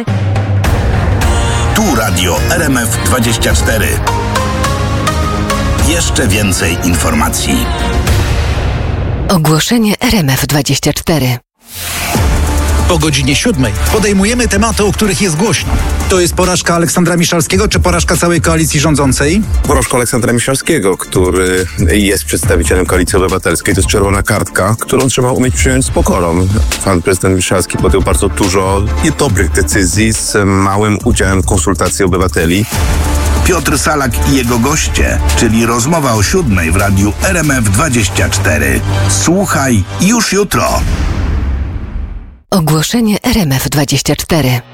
Tu radio RMF24. Jeszcze więcej informacji. Ogłoszenie RMF24. Po godzinie 7 podejmujemy tematy, o których jest głośno. To jest porażka Aleksandra Miszalskiego, czy porażka całej koalicji rządzącej? Porażka Aleksandra Miszalskiego, który jest przedstawicielem Koalicji Obywatelskiej. To jest czerwona kartka, którą trzeba umieć przyjąć z pokorą. Pan prezydent Miszalski podjął bardzo dużo niedobrych decyzji z małym udziałem konsultacji obywateli. Piotr Salak i jego goście, czyli rozmowa o 7 w radiu RMF24. Słuchaj już jutro. Ogłoszenie RMF24.